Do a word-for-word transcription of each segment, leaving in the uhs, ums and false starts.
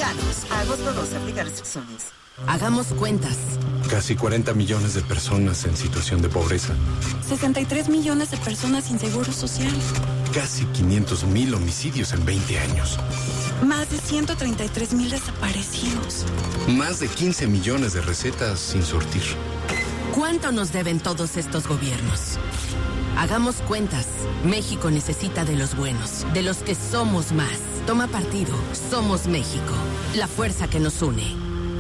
Ciudadanos. A agosto doce, aplica restricciones. Hagamos cuentas. Casi cuarenta millones de personas en situación de pobreza. sesenta y tres millones de personas sin seguro social. Casi quinientos mil homicidios en veinte años. Más de ciento treinta y tres mil desaparecidos. Más de quince millones de recetas sin surtir. ¿Cuánto nos deben todos estos gobiernos? Hagamos cuentas. México necesita de los buenos, de los que somos más. Toma partido. Somos México. La fuerza que nos une.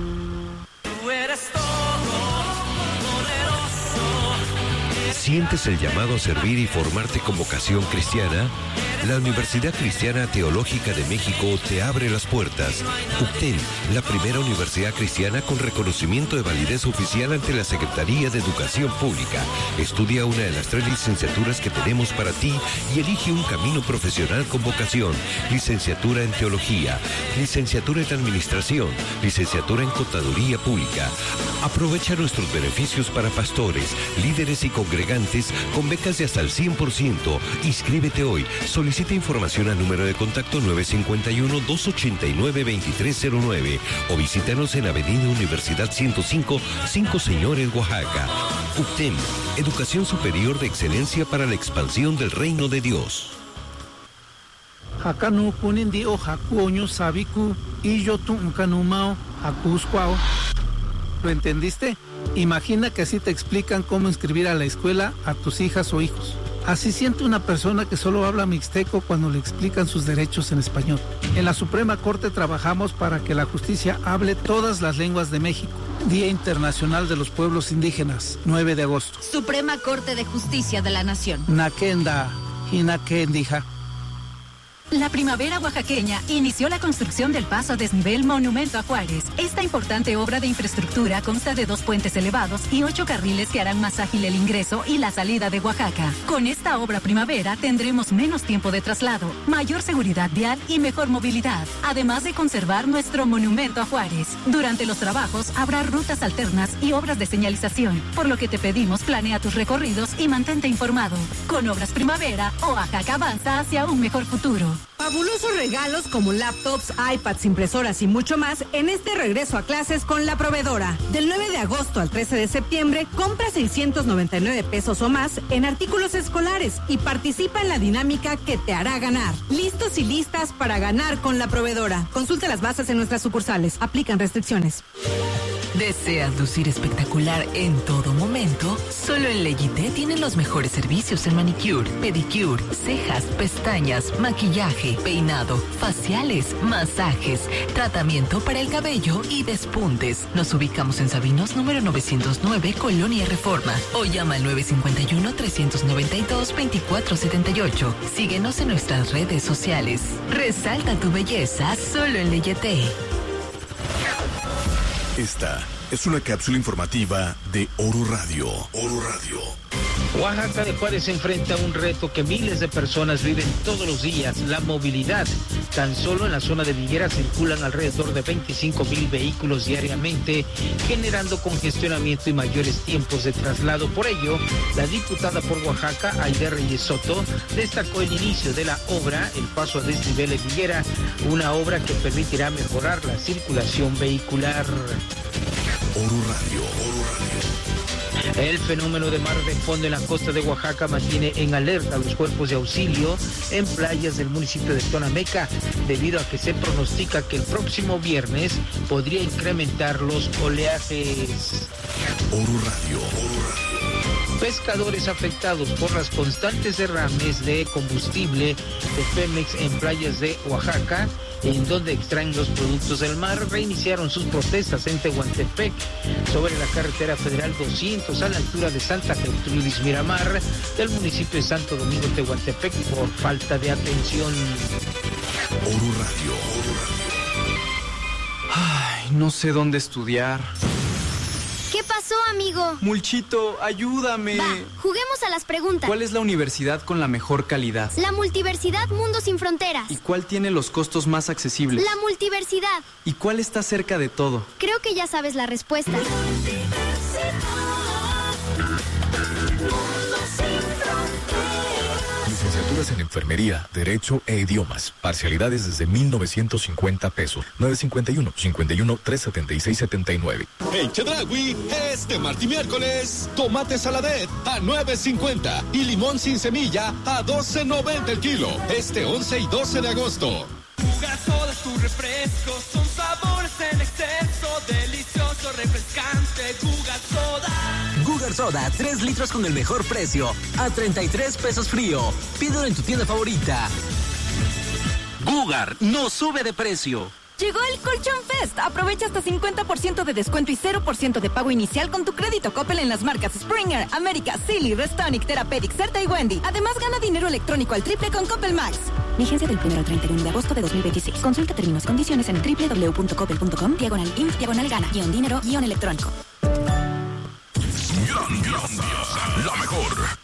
Tú eres todo poderoso. ¿Sientes el llamado a servir y formarte con vocación cristiana? La Universidad Cristiana Teológica de México te abre las puertas. U C T E M, la primera universidad cristiana con reconocimiento de validez oficial ante la Secretaría de Educación Pública. Estudia una de las tres licenciaturas que tenemos para ti y elige un camino profesional con vocación. Licenciatura en Teología, licenciatura en Administración, licenciatura en Contaduría Pública. Aprovecha nuestros beneficios para pastores, líderes y congregantes con becas de hasta el cien por ciento. Inscríbete hoy. Solicita información al número de contacto nueve cinco uno, dos ocho nueve, dos tres cero nueve o visítanos en Avenida Universidad ciento cinco, Cinco Señores, Oaxaca. U C T E M, Educación Superior de Excelencia para la Expansión del Reino de Dios. Hakanu kunindi o hakuoño sabiku y yo tu unkanumao hakuskwao. ¿Lo entendiste? Imagina que así te explican cómo inscribir a la escuela a tus hijas o hijos. Así siente una persona que solo habla mixteco cuando le explican sus derechos en español. En la Suprema Corte trabajamos para que la justicia hable todas las lenguas de México. Día Internacional de los Pueblos Indígenas, nueve de agosto. Suprema Corte de Justicia de la Nación. Nakenda, Hinakendija. La primavera oaxaqueña inició la construcción del paso a desnivel Monumento a Juárez. Esta importante obra de infraestructura consta de dos puentes elevados y ocho carriles que harán más ágil el ingreso y la salida de Oaxaca. Con esta obra primavera tendremos menos tiempo de traslado, mayor seguridad vial y mejor movilidad, además de conservar nuestro Monumento a Juárez. Durante los trabajos habrá rutas alternas y obras de señalización, por lo que te pedimos planea tus recorridos y mantente informado. Con Obras Primavera, Oaxaca avanza hacia un mejor futuro. Fabulosos regalos como laptops, iPads, impresoras y mucho más en este regreso a clases con La Proveedora. Del nueve de agosto al trece de septiembre, compra seiscientos noventa y nueve pesos o más en artículos escolares y participa en la dinámica que te hará ganar. Listos y listas para ganar con La Proveedora. Consulta las bases en nuestras sucursales. Aplican restricciones. ¿Deseas lucir espectacular en todo momento? Solo en Leyité tienen los mejores servicios en manicure, pedicure, cejas, pestañas, maquillaje, peinado, faciales, masajes, tratamiento para el cabello y despuntes. Nos ubicamos en Sabinos número novecientos nueve, Colonia Reforma. O llama al nueve cinco uno, tres nueve dos, dos cuatro siete ocho. Síguenos en nuestras redes sociales. Resalta tu belleza solo en Leyité. Esta es una cápsula informativa de Oro Radio. Oro Radio. Oaxaca de Juárez se enfrenta a un reto que miles de personas viven todos los días, la movilidad. Tan solo en la zona de Viguera circulan alrededor de veinticinco mil vehículos diariamente, generando congestionamiento y mayores tiempos de traslado. Por ello, la diputada por Oaxaca, Aide Reyes Soto, destacó el inicio de la obra, el paso a desnivel en Viguera, una obra que permitirá mejorar la circulación vehicular. Oro Radio, Oro Radio. El fenómeno de mar de fondo en la costa de Oaxaca mantiene en alerta a los cuerpos de auxilio en playas del municipio de Tonameca, debido a que se pronostica que el próximo viernes podría incrementar los oleajes. Oro Radio, Oro Radio. Pescadores afectados por las constantes derrames de combustible de Pemex en playas de Oaxaca, en donde extraen los productos del mar, reiniciaron sus protestas en Tehuantepec, sobre la carretera federal doscientos a la altura de Santa Gertrudis Miramar, del municipio de Santo Domingo Tehuantepec, por falta de atención. Oro Radio, Oro Radio. Ay, no sé dónde estudiar. ¿Qué pasó, amigo? Mulchito, ayúdame. Va, juguemos a las preguntas. ¿Cuál es la universidad con la mejor calidad? La Multiversidad Mundo Sin Fronteras. ¿Y cuál tiene los costos más accesibles? La Multiversidad. ¿Y cuál está cerca de todo? Creo que ya sabes la respuesta. Mundo Sin Fronteras. Licenciatura Licenciaturas en Enfermería, Derecho e Idiomas. Parcialidades desde mil novecientos cincuenta pesos. nueve cincuenta y uno, cincuenta y uno, tres setenta y seis setenta y nueve. En Chedraui, este martes y miércoles, tomate saladet a nueve cincuenta y limón sin semilla a doce noventa el kilo. Este once y doce de agosto. Gugar Soda es tu refresco, son sabores en exceso, delicioso, refrescante, Gugar Soda. Gugar Soda, tres litros con el mejor precio, a treinta y tres pesos frío. Pídelo en tu tienda favorita. Gugar no sube de precio. Llegó el Colchón Fest. Aprovecha hasta cincuenta por ciento de descuento y cero por ciento de pago inicial con tu crédito Coppel en las marcas Springer, América, Silly, Restonic, Therapeutic, Certa y Wendy. Además, gana dinero electrónico al triple con Coppel Max. Vigencia del primero al treinta y uno de agosto de dos mil veintiséis. Consulta términos y condiciones en doble u doble u doble u punto coppel punto com, diagonal inf, diagonal gana, guión dinero, guión electrónico. La mejor.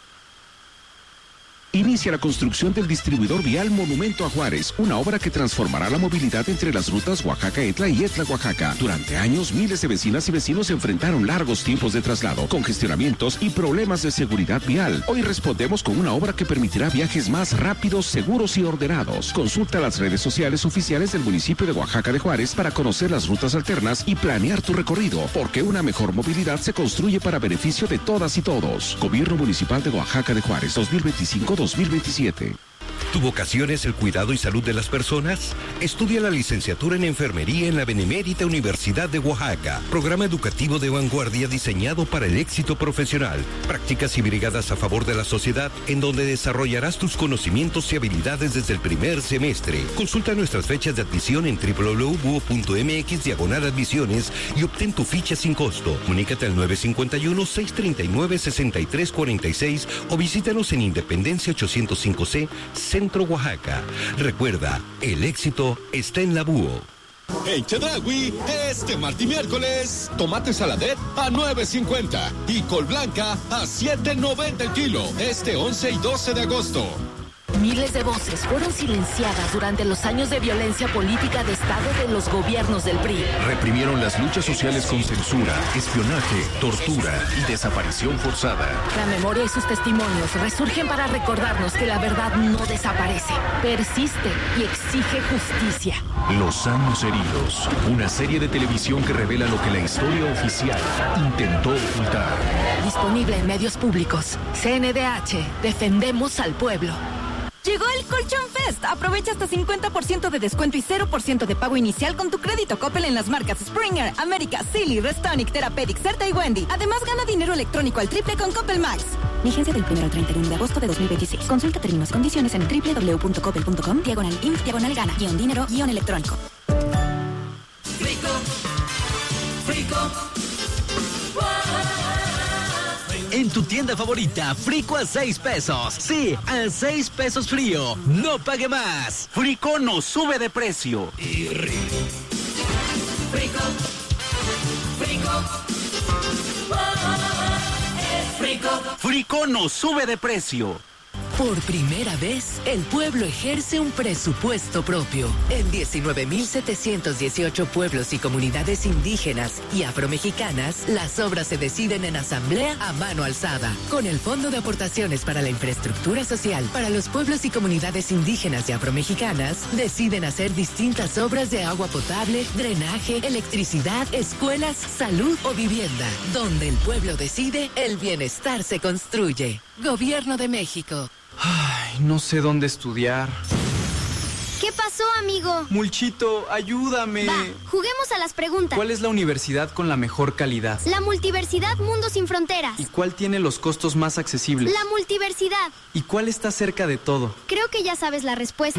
Inicia la construcción del distribuidor vial Monumento a Juárez, una obra que transformará la movilidad entre las rutas Oaxaca-Etla y Etla-Oaxaca. Durante años, miles de vecinas y vecinos enfrentaron largos tiempos de traslado, congestionamientos y problemas de seguridad vial. Hoy respondemos con una obra que permitirá viajes más rápidos, seguros y ordenados. Consulta las redes sociales oficiales del municipio de Oaxaca de Juárez para conocer las rutas alternas y planear tu recorrido, porque una mejor movilidad se construye para beneficio de todas y todos. Gobierno Municipal de Oaxaca de Juárez, dos mil veinticinco a dos mil veintisiete. ¿Tu vocación es el cuidado y salud de las personas? Estudia la licenciatura en enfermería en la Benemérita Universidad de Oaxaca. Programa educativo de vanguardia diseñado para el éxito profesional. Prácticas y brigadas a favor de la sociedad en donde desarrollarás tus conocimientos y habilidades desde el primer semestre. Consulta nuestras fechas de admisión en doble u doble u doble u punto búho punto m x diagonal admisiones y obtén tu ficha sin costo. Comunícate al nueve cinco uno, seis tres nueve, seis tres cuatro seis o visítanos en Independencia ochocientos cinco C, Centro Oaxaca. Recuerda, el éxito está en la Búho. En Chedraui, este martes y miércoles, tomate saladet a nueve cincuenta y col blanca a siete noventa el kilo. Este once y doce de agosto. Miles de voces fueron silenciadas durante los años de violencia política de Estado de los gobiernos del P R I. Reprimieron las luchas sociales con censura, espionaje, tortura y desaparición forzada. La memoria y sus testimonios resurgen para recordarnos que la verdad no desaparece, persiste y exige justicia. Los años heridos, una serie de televisión que revela lo que la historia oficial intentó ocultar. Disponible en medios públicos. C N D H, defendemos al pueblo. Llegó el Colchón Fest. Aprovecha hasta cincuenta por ciento de descuento y cero por ciento de pago inicial con tu crédito Coppel en las marcas Springer, América, Silly, Restonic, Therapeutic, Certa y Wendy. Además, gana dinero electrónico al triple con Coppel Max. Vigencia del primero al treinta y uno de agosto de dos mil veintiséis. Consulta términos y condiciones en doble u doble u doble u punto coppel punto com, diagonal inf, diagonal gana, guión dinero, guión electrónico. Frico, frico. En tu tienda favorita, Frico a seis pesos. Sí, a seis pesos frío. No pague más. Frico no sube de precio. Y rico. Frico, frico. Es frico. Frico no sube de precio. Por primera vez, el pueblo ejerce un presupuesto propio. En diecinueve mil setecientos dieciocho pueblos y comunidades indígenas y afromexicanas, las obras se deciden en asamblea a mano alzada. Con el Fondo de Aportaciones para la Infraestructura Social para los pueblos y comunidades indígenas y afromexicanas, deciden hacer distintas obras de agua potable, drenaje, electricidad, escuelas, salud o vivienda. Donde el pueblo decide, el bienestar se construye. Gobierno de México. Ay, no sé dónde estudiar. ¿Qué pasó, amigo? Mulchito, ayúdame. Va, juguemos a las preguntas. ¿Cuál es la universidad con la mejor calidad? La Multiversidad Mundo Sin Fronteras. ¿Y cuál tiene los costos más accesibles? La Multiversidad. ¿Y cuál está cerca de todo? Creo que ya sabes la respuesta.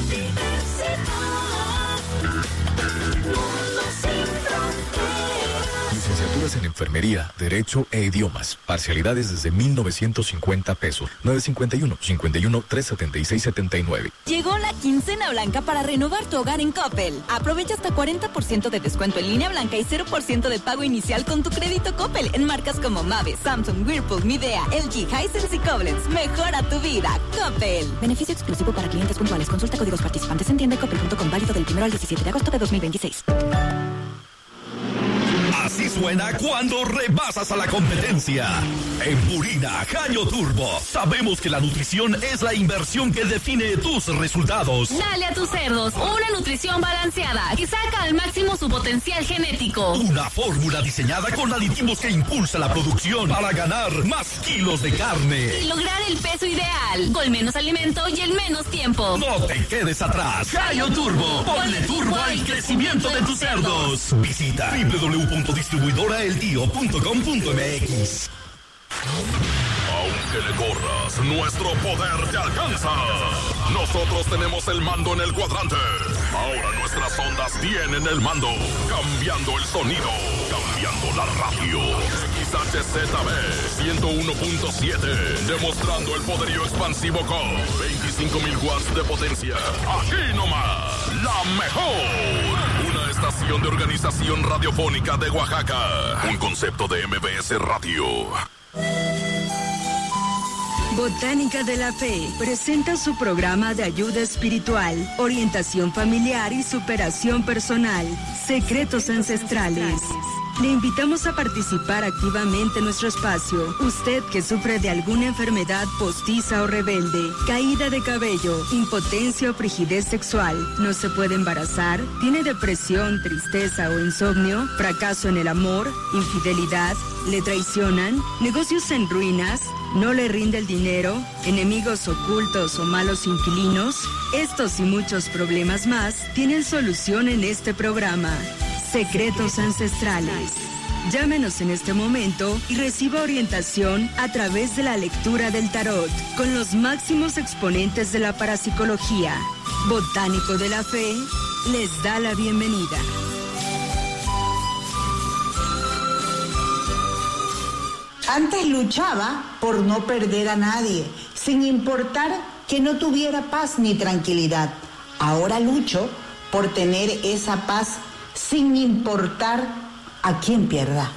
Licenciaturas en Enfermería, Derecho e Idiomas. Parcialidades desde mil novecientos cincuenta pesos. nueve cincuenta y uno, cincuenta y uno, tres setenta y seis setenta y nueve. Llegó la quincena blanca para renovar tu hogar en Coppel. Aprovecha hasta cuarenta por ciento de descuento en línea blanca y cero por ciento de pago inicial con tu crédito Coppel en marcas como Mave, Samsung, Whirlpool, Midea, L G, Hisense y Koblenz. Mejora tu vida, Coppel. Beneficio exclusivo para clientes puntuales. Consulta códigos participantes en tienda coppel punto com, válido del primero al diecisiete de agosto de dos mil veintiséis. Así suena cuando rebasas a la competencia. En Purina Gallo Turbo sabemos que la nutrición es la inversión que define tus resultados. Dale a tus cerdos una nutrición balanceada que saca al máximo su potencial genético. Una fórmula diseñada con aditivos que impulsa la producción para ganar más kilos de carne. Y lograr el peso ideal, con menos alimento y en menos tiempo. No te quedes atrás. Gallo Turbo, ponle turbo al crecimiento de tus cerdos. Visita doble u doble u doble u punto distribuidora el tío punto com punto m x. Aunque le corras, nuestro poder te alcanza. Nosotros tenemos el mando en el cuadrante. Ahora nuestras ondas tienen el mando. Cambiando el sonido. Cambiando la radio. X H Z B ciento uno punto siete. Demostrando el poderío expansivo con veinticinco mil watts de potencia. Aquí nomás. La mejor. Una estación de organización radiofónica de Oaxaca. Un concepto de M B S Radio. Botánica de la Fe presenta su programa de ayuda espiritual, orientación familiar y superación personal, Secretos Ancestrales. Le invitamos a participar activamente en nuestro espacio. Usted que sufre de alguna enfermedad postiza o rebelde, caída de cabello, impotencia o frigidez sexual, no se puede embarazar, tiene depresión, tristeza o insomnio, fracaso en el amor, infidelidad, le traicionan, negocios en ruinas, no le rinde el dinero, enemigos ocultos o malos inquilinos. Estos y muchos problemas más tienen solución en este programa. Secretos Ancestrales. Llámenos en este momento y reciba orientación a través de la lectura del tarot con los máximos exponentes de la parapsicología. Botánico de la Fe les da la bienvenida. Antes luchaba por no perder a nadie, sin importar que no tuviera paz ni tranquilidad. Ahora lucho por tener esa paz sin importar a quién pierda.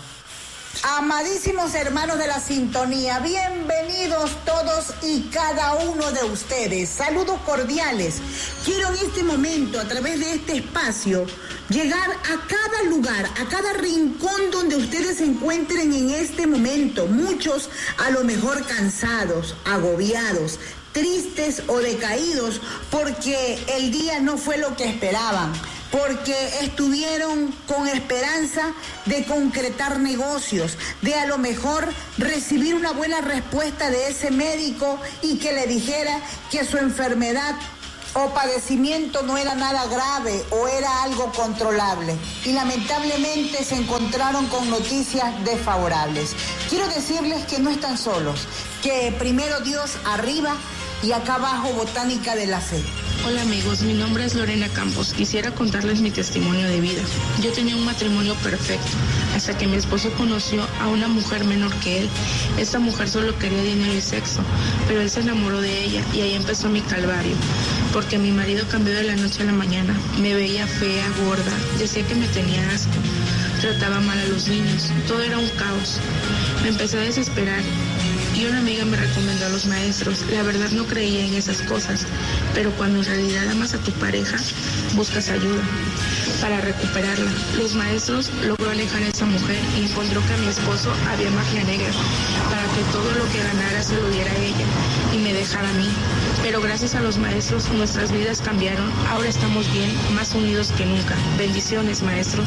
Amadísimos hermanos de la sintonía, bienvenidos todos y cada uno de ustedes. Saludos cordiales. Quiero en este momento, a través de este espacio, llegar a cada lugar, a cada rincón donde ustedes se encuentren en este momento. Muchos a lo mejor cansados, agobiados, tristes o decaídos porque el día no fue lo que esperaban, porque estuvieron con esperanza de concretar negocios, de a lo mejor recibir una buena respuesta de ese médico y que le dijera que su enfermedad o padecimiento no era nada grave o era algo controlable. Y lamentablemente se encontraron con noticias desfavorables. Quiero decirles que no están solos, que primero Dios arriba y acá abajo Botánica de la Fe. Hola amigos, mi nombre es Lorena Campos. Quisiera contarles mi testimonio de vida. Yo tenía un matrimonio perfecto, hasta que mi esposo conoció a una mujer menor que él. Esta mujer solo quería dinero y sexo, pero él se enamoró de ella y ahí empezó mi calvario, porque mi marido cambió de la noche a la mañana. Me veía fea, gorda, decía que me tenía asco, trataba mal a los niños, todo era un caos. Me empecé a desesperar. Y una amiga me recomendó a los maestros. La verdad no creía en esas cosas, pero cuando en realidad amas a tu pareja, buscas ayuda para recuperarla. Los maestros logró alejar a esa mujer y encontró que a mi esposo había magia negra para que todo lo que ganara se lo diera a ella y me dejara a mí. Pero gracias a los maestros nuestras vidas cambiaron. Ahora estamos bien, más unidos que nunca. Bendiciones, maestros.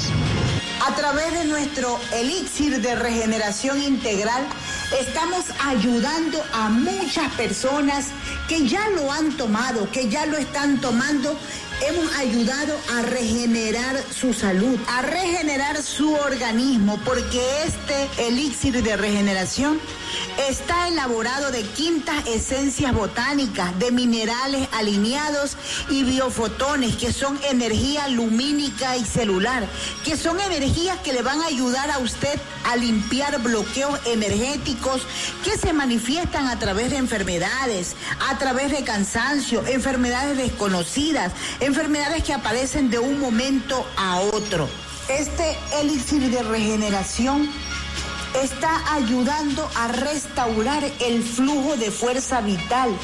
A través de nuestro elixir de regeneración integral, estamos ayudando a muchas personas que ya lo han tomado, que ya lo están tomando. Hemos ayudado a regenerar su salud, a regenerar su organismo, porque este elixir de regeneración está elaborado de quintas esencias botánicas, de minerales alineados y biofotones, que son energía lumínica y celular, que son energías que le van a ayudar a usted a limpiar bloqueos energéticos que se manifiestan a través de enfermedades, a través de cansancio, enfermedades desconocidas, enfermedades que aparecen de un momento a otro. Este elixir de regeneración está ayudando a restaurar el flujo de fuerza vital,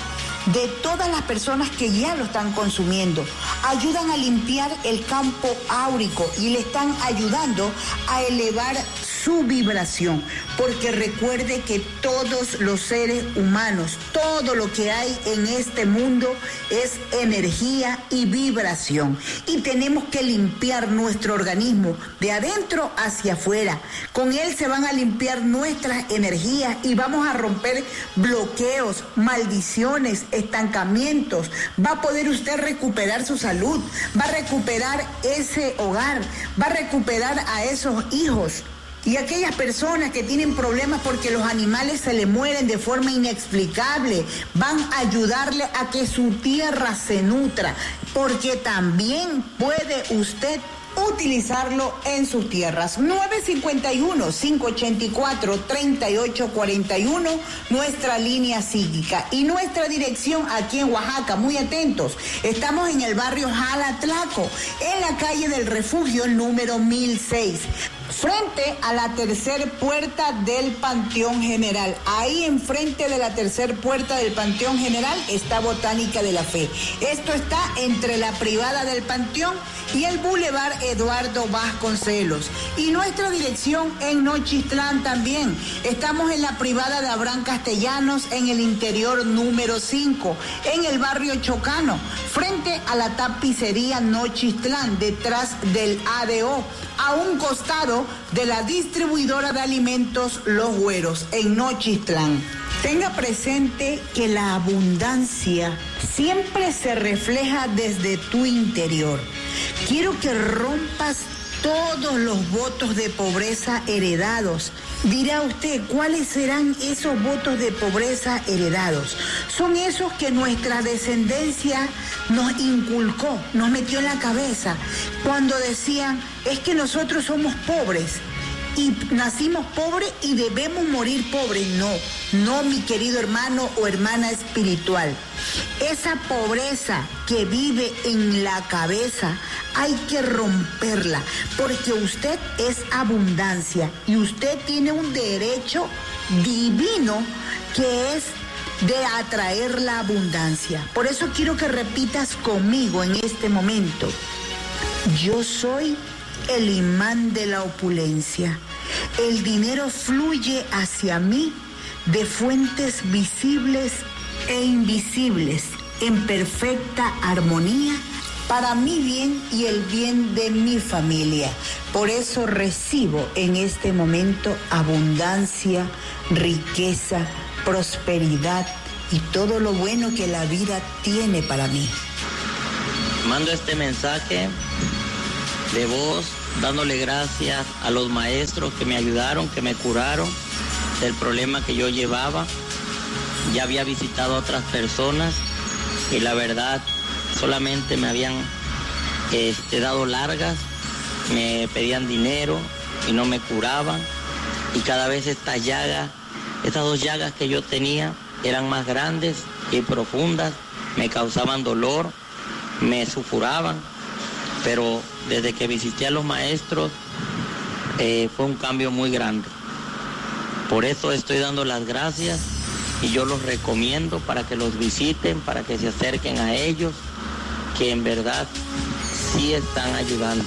de todas las personas que ya lo están consumiendo. Ayudan a limpiar el campo áurico y le están ayudando a elevar su vibración, porque recuerde que todos los seres humanos, todo lo que hay en este mundo es energía y vibración, y tenemos que limpiar nuestro organismo de adentro hacia afuera. Con él se van a limpiar nuestras energías y vamos a romper bloqueos, maldiciones, estancamientos. Va a poder usted recuperar su salud, va a recuperar ese hogar, va a recuperar a esos hijos. Y aquellas personas que tienen problemas porque los animales se le mueren de forma inexplicable, van a ayudarle a que su tierra se nutra, porque también puede usted utilizarlo en sus tierras. nueve cinco uno, cinco ocho cuatro, tres ocho cuatro uno, nuestra línea psíquica. Y nuestra dirección aquí en Oaxaca, muy atentos, estamos en el barrio Jalatlaco, en la calle del Refugio número mil seis. Frente a la tercera puerta del Panteón General. Ahí enfrente de la tercera puerta del Panteón General está Botánica de la Fe. Esto está entre la privada del Panteón y el Boulevard Eduardo Vasconcelos. Y nuestra dirección en Nochistlán también. Estamos en la privada de Abraham Castellanos, en el interior número cinco, en el barrio Chocano, frente a la tapicería Nochistlán, detrás del A D O, a un costado de la distribuidora de alimentos Los Güeros, en Nochistlán. Tenga presente que la abundancia siempre se refleja desde tu interior. Quiero que rompas todos los votos de pobreza heredados. Dirá usted, ¿cuáles serán esos votos de pobreza heredados? Son esos que nuestra descendencia nos inculcó, nos metió en la cabeza, cuando decían, es que nosotros somos pobres y nacimos pobres y debemos morir pobres. No, no, mi querido hermano o hermana espiritual. Esa pobreza que vive en la cabeza hay que romperla, porque usted es abundancia y usted tiene un derecho divino que es de atraer la abundancia. Por eso quiero que repitas conmigo en este momento: yo soy el imán de la opulencia. El dinero fluye hacia mí de fuentes visibles e invisibles, en perfecta armonía, para mi bien y el bien de mi familia. Por eso recibo en este momento abundancia, riqueza, prosperidad y todo lo bueno que la vida tiene para mí. Mando este mensaje de voz dándole gracias a los maestros que me ayudaron, que me curaron del problema que yo llevaba. Ya había visitado a otras personas y la verdad solamente me habían este, dado largas, me pedían dinero y no me curaban, y cada vez estas llagas, estas dos llagas que yo tenía eran más grandes y profundas, me causaban dolor, me sulfuraban, pero desde que visité a los maestros eh, fue un cambio muy grande. Por eso estoy dando las gracias y yo los recomiendo para que los visiten, para que se acerquen a ellos, que en verdad sí están ayudando.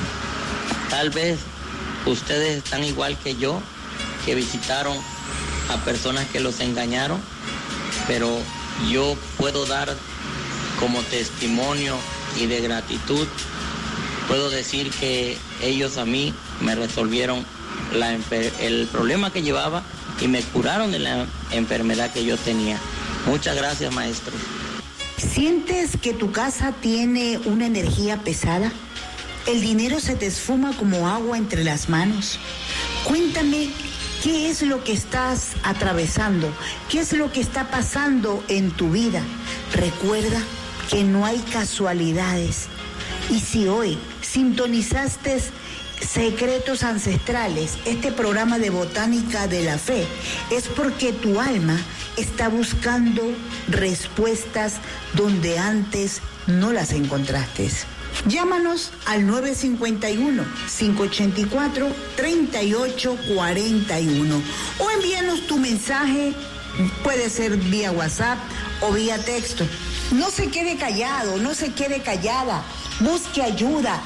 Tal vez ustedes están igual que yo, que visitaron a personas que los engañaron, pero yo puedo dar como testimonio y de gratitud, puedo decir que ellos a mí me resolvieron la enfer- el problema que llevaba y me curaron de la enfermedad que yo tenía. Muchas gracias, maestro. ¿Sientes que tu casa tiene una energía pesada? ¿El dinero se te esfuma como agua entre las manos? Cuéntame, ¿qué es lo que estás atravesando? ¿Qué es lo que está pasando en tu vida? Recuerda que no hay casualidades. Y si hoy sintonizaste Secretos Ancestrales, este programa de Botánica de la Fe, es porque tu alma está buscando respuestas donde antes no las encontraste. Llámanos al nueve cinco uno, cinco ocho cuatro, tres ocho cuatro uno o envíanos tu mensaje Puede ser vía WhatsApp o vía texto. No se quede callado, no se quede callada. Busque ayuda.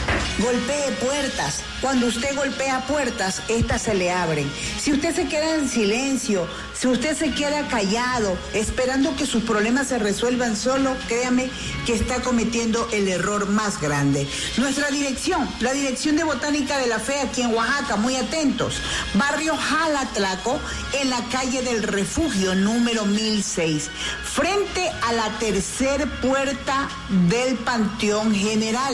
Golpee puertas. Cuando usted golpea puertas, estas se le abren. Si usted se queda en silencio, si usted se queda callado, esperando que sus problemas se resuelvan solo, créame que está cometiendo el error más grande. Nuestra dirección, la Dirección de Botánica de la Fe aquí en Oaxaca, muy atentos. Barrio Jalatlaco, en la calle del Refugio, número mil seis, frente a la tercer puerta del Panteón General,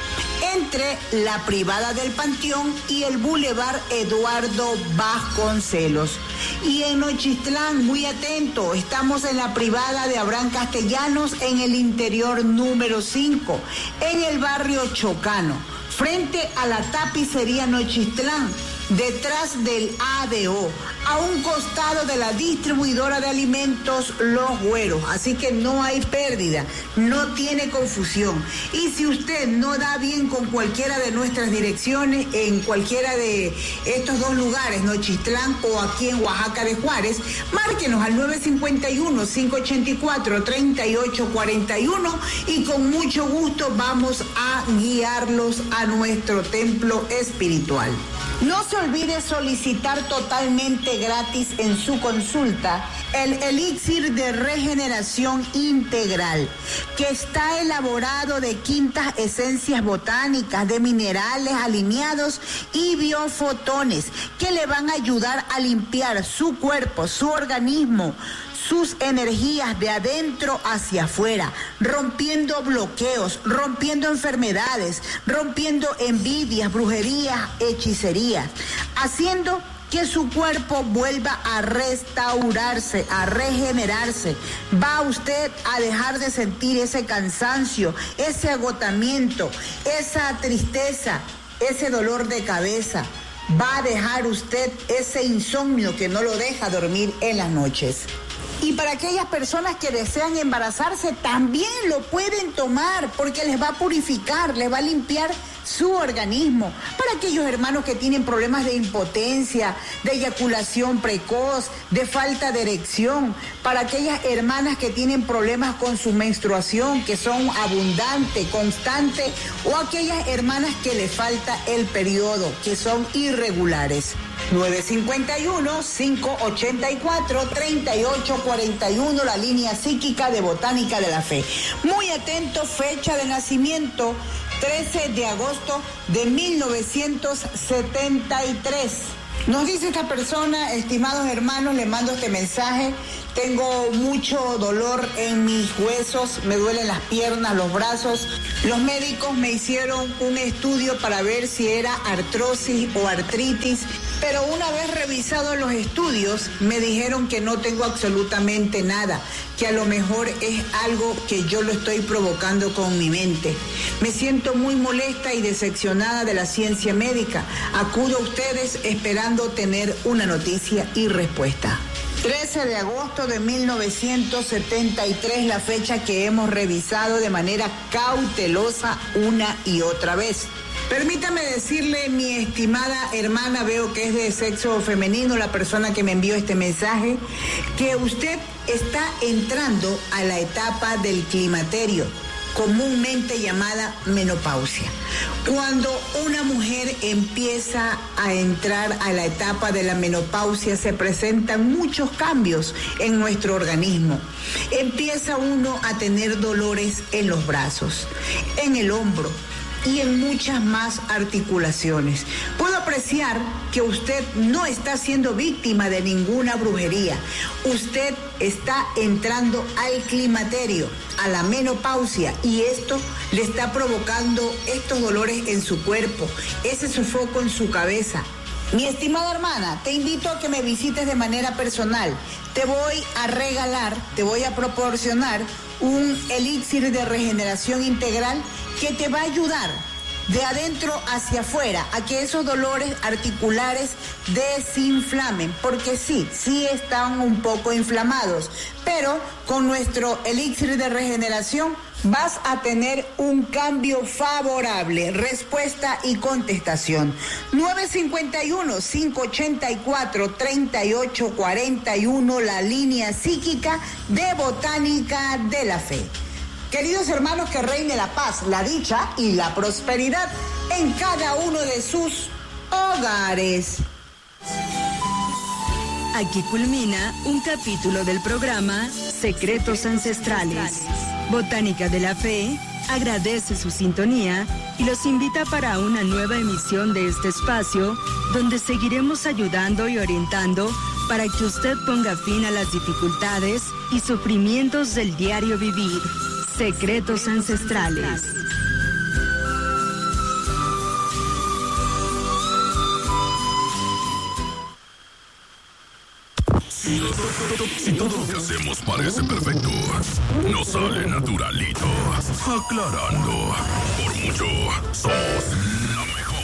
entre la privada del Panteón y el Boulevard Eduardo Vasconcelos. Y en Nochistlán, muy atento, estamos en la privada de Abraham Castellanos, en el interior número cinco, en el barrio Chocano, frente a la tapicería Nochistlán, detrás del A D O, a un costado de la distribuidora de alimentos Los Güeros. Así que no hay pérdida, no tiene confusión. Y si usted no da bien con cualquiera de nuestras direcciones, en cualquiera de estos dos lugares, Nochistlán o aquí en Oaxaca de Juárez, márquenos al nueve cinco uno, cinco ocho cuatro, tres ocho cuatro uno y con mucho gusto vamos a guiarlos a nuestro templo espiritual. No se olvide solicitar totalmente gratis en su consulta el elixir de regeneración integral, que está elaborado de quintas esencias botánicas, de minerales alineados y biofotones que le van a ayudar a limpiar su cuerpo, su organismo, sus energías de adentro hacia afuera, rompiendo bloqueos, rompiendo enfermedades, rompiendo envidias, brujerías, hechicerías, haciendo que su cuerpo vuelva a restaurarse, a regenerarse. Va usted a dejar de sentir ese cansancio, ese agotamiento, esa tristeza, ese dolor de cabeza. Va a dejar usted ese insomnio que no lo deja dormir en las noches. Y para aquellas personas que desean embarazarse, también lo pueden tomar porque les va a purificar, les va a limpiar su organismo. Para aquellos hermanos que tienen problemas de impotencia, de eyaculación precoz, de falta de erección, para aquellas hermanas que tienen problemas con su menstruación, que son abundantes, constantes, o aquellas hermanas que les falta el periodo, que son irregulares. nueve cinco uno, cinco ocho cuatro, tres ocho cuatro uno, la línea psíquica de Botánica de la Fe. Muy atento, fecha de nacimiento, trece de agosto de mil novecientos setenta y tres. Nos dice esta persona: estimados hermanos, le mando este mensaje. Tengo mucho dolor en mis huesos, me duelen las piernas, los brazos. Los médicos me hicieron un estudio para ver si era artrosis o artritis, pero una vez revisados los estudios me dijeron que no tengo absolutamente nada, que a lo mejor es algo que yo lo estoy provocando con mi mente. Me siento muy molesta y decepcionada de la ciencia médica. Acudo a ustedes esperando tener una noticia y respuesta. trece de agosto de mil novecientos setenta y tres, la fecha que hemos revisado de manera cautelosa una y otra vez. Permítame decirle, mi estimada hermana, veo que es de sexo femenino la persona que me envió este mensaje, que usted está entrando a la etapa del climaterio, comúnmente llamada menopausia. Cuando una mujer empieza a entrar a la etapa de la menopausia, se presentan muchos cambios en nuestro organismo. Empieza uno a tener dolores en los brazos, en el hombro y en muchas más articulaciones. Puedo apreciar que usted no está siendo víctima de ninguna brujería. Usted está entrando al climaterio, a la menopausia, y esto le está provocando estos dolores en su cuerpo, ese sofoco en su cabeza. Mi estimada hermana, te invito a que me visites de manera personal. Te voy a regalar, te voy a proporcionar un elixir de regeneración integral que te va a ayudar de adentro hacia afuera, a que esos dolores articulares desinflamen, porque sí, sí están un poco inflamados, pero con nuestro elixir de regeneración vas a tener un cambio favorable. Respuesta y contestación: nueve cinco uno, cinco ocho cuatro, tres ocho cuatro uno, la línea psíquica de Botánica de la Fe. Queridos hermanos, que reine la paz, la dicha y la prosperidad en cada uno de sus hogares. Aquí culmina un capítulo del programa Secretos Ancestrales. Botánica de la Fe agradece su sintonía y los invita para una nueva emisión de este espacio, donde seguiremos ayudando y orientando para que usted ponga fin a las dificultades y sufrimientos del diario vivir. Secretos Ancestrales. Si todo lo que hacemos parece perfecto, nos sale naturalito. Aclarando, por mucho, somos la mejor.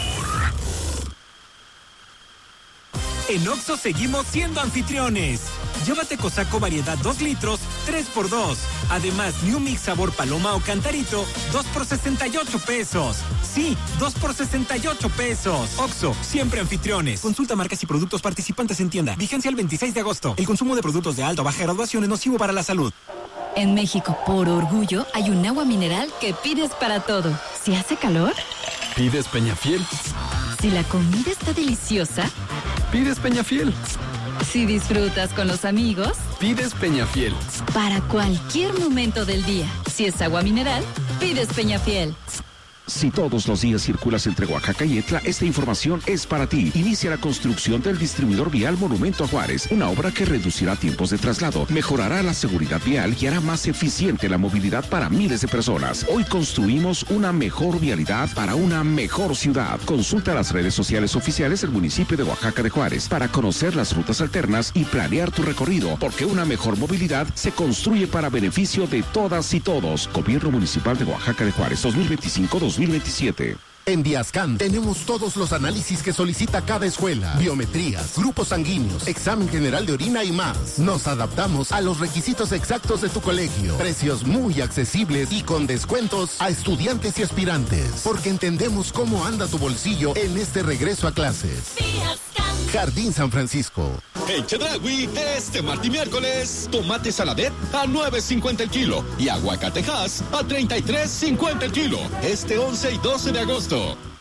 En Oxxo seguimos siendo anfitriones. Llévate Cosaco variedad dos litros, tres por dos. Además, New Mix sabor paloma o cantarito, dos por sesenta y ocho pesos. Sí, dos por sesenta y ocho pesos. Oxxo, siempre anfitriones. Consulta marcas y productos participantes en tienda. Vigencia el veintiséis de agosto. El consumo de productos de alta o baja graduación es nocivo para la salud. En México, por orgullo, hay un agua mineral que pides para todo. Si hace calor, pides Peñafiel. Si la comida está deliciosa, pides Peñafiel. Si disfrutas con los amigos, pides Peñafiel. Para cualquier momento del día, si es agua mineral, pides Peñafiel. Si todos los días circulas entre Oaxaca y Etla, esta información es para ti. Inicia la construcción del distribuidor vial Monumento a Juárez, una obra que reducirá tiempos de traslado, mejorará la seguridad vial y hará más eficiente la movilidad para miles de personas. Hoy construimos una mejor vialidad para una mejor ciudad. Consulta las redes sociales oficiales del municipio de Oaxaca de Juárez para conocer las rutas alternas y planear tu recorrido, porque una mejor movilidad se construye para beneficio de todas y todos. Gobierno Municipal de Oaxaca de Juárez, dos mil veinticinco a dos mil veintisiete. En Diascan tenemos todos los análisis que solicita cada escuela, biometrías, grupos sanguíneos, examen general de orina y más. Nos adaptamos a los requisitos exactos de tu colegio. Precios muy accesibles y con descuentos a estudiantes y aspirantes, porque entendemos cómo anda tu bolsillo en este regreso a clases. Diascan. Jardín San Francisco. En Chedraui, este martes y miércoles, tomate saladet a nueve cincuenta el kilo y aguacatejas a treinta y tres cincuenta el kilo. Este once y doce de agosto.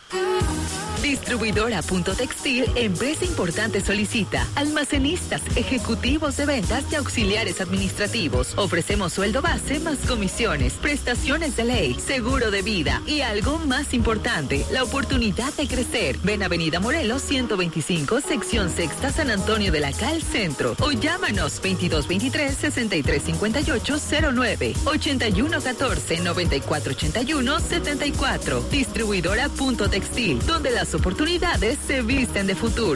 Distribuidora Punto Textil, empresa importante solicita almacenistas, ejecutivos de ventas y auxiliares administrativos. Ofrecemos sueldo base más comisiones, prestaciones de ley, seguro de vida y algo más importante, la oportunidad de crecer. Ven Avenida Morelos ciento veinticinco, sección sexta, San Antonio de la Cal Centro, o llámanos veintidós veintitrés, sesenta y tres cincuenta y ocho cero nueve, ochenta y uno catorce, noventa y cuatro ochenta y uno setenta y cuatro. Distribuidora Punto Textil, donde las oportunidades se visten de futuro.